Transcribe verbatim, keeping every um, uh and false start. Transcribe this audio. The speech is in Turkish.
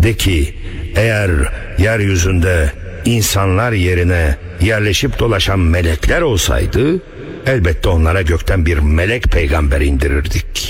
De ki, eğer yeryüzünde insanlar yerine yerleşip dolaşan melekler olsaydı, elbette onlara gökten bir melek peygamber indirirdik.